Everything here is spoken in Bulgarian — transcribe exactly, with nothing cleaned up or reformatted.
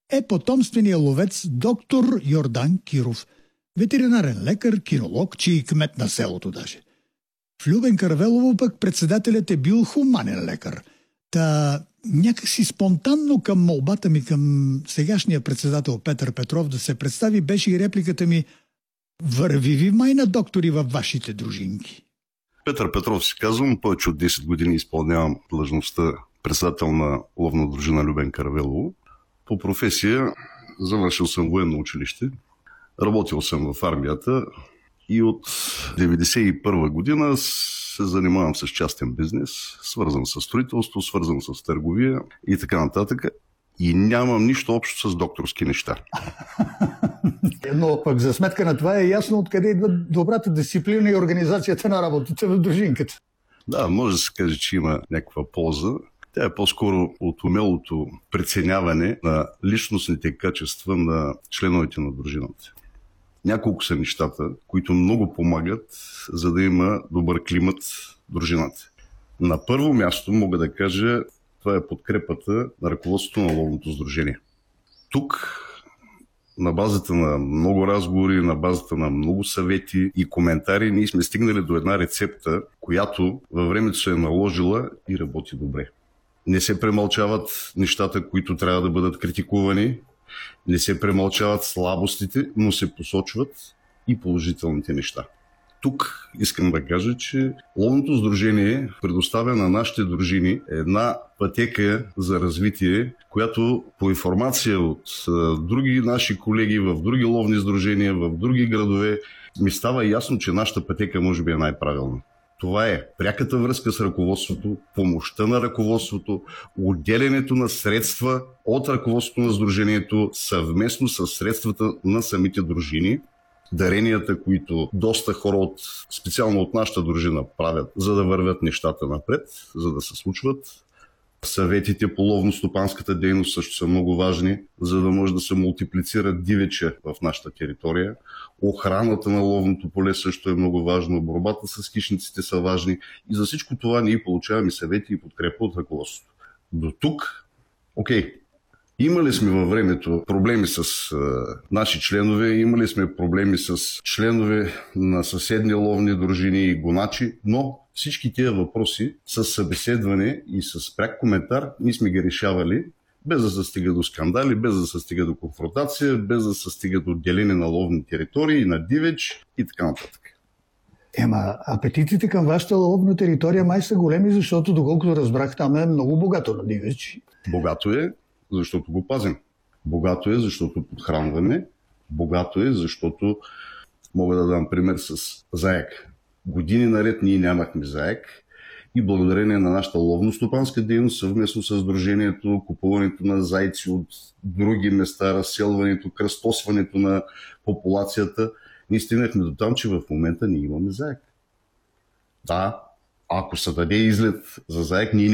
е потомственият ловец доктор Йордан Киров, ветеринарен лекар, кинолог, че и кмет на селото даже. В Любен Каравелово пък председателят е бил хуманен лекар. Та някакси спонтанно към молбата ми към сегашния председател Петър Петров да се представи беше и репликата ми: върви ви май на доктори във вашите дружинки. Петър Петров си казвам, повече от десет години изпълнявам длъжността председател на ловна дружина Любен Каравелово. По професия завършил съм военно училище, работил съм в армията и от деветдесет и първа година се занимавам с частен бизнес, свързан с строителство, свързан с търговия и така нататък. И нямам нищо общо с докторски неща. Но пък за сметка на това е ясно откъде идва добрата дисциплина и организацията на работата в дружинката. Да, може да се каже, че има някаква полза. Тя е по-скоро от умелото преценяване на личностните качества на членовете на дружината. Няколко са нещата, които много помагат, за да има добър климат в дружината. На първо място мога да кажа, това е подкрепата на ръководството на ловното сдружение. Тук, на базата на много разговори, на базата на много съвети и коментари, ние сме стигнали до една рецепта, която във времето се е наложила и работи добре. Не се премълчават нещата, които трябва да бъдат критикувани, не се премълчават слабостите, но се посочват и положителните неща. Тук искам да кажа, че ловното сдружение предоставя на нашите дружини една пътека за развитие, която по информация от други наши колеги в други ловни сдружения, в други градове, ми става ясно, че нашата пътека може би е най-правилна. Това е пряката връзка с ръководството, помощта на ръководството, отделянето на средства от ръководството на сдружението съвместно с средствата на самите дружини, даренията, които доста хора, от, специално от нашата дружина, правят, за да вървят нещата напред, за да се случват. Съветите по ловно-стопанската дейност също са много важни, за да може да се мултиплицират дивеча в нашата територия. Охраната на ловното поле също е много важно, борбата с хищниците са важни и за всичко това ние получаваме съвети и подкрепа от ръководството. До тук, окей, имали сме във времето проблеми с е, наши членове, имали сме проблеми с членове на съседни ловни дружини и гоначи, но всички тези въпроси с събеседване и с пряк коментар ние сме ги решавали, без да се стига до скандали, без да се стига до конфронтация, без да се стига до деление на ловни територии, на дивеч и така нататък. Ема, апетитите към вашата ловна територия май са големи, защото доколкото разбрах, там е много богато на дивеч. Богато е, защото го пазим. Богато е, защото подхранваме. Богато е, защото мога да дам пример с заек. Години наред ние нямахме заек и благодарение на нашата ловно-стопанска дейност, съвместно с сдружението, купуването на зайци от други места, разселването, кръстосването на популацията, ние стигнахме до там, че в момента ние имаме заек. Да, ако се даде излет за заек, ние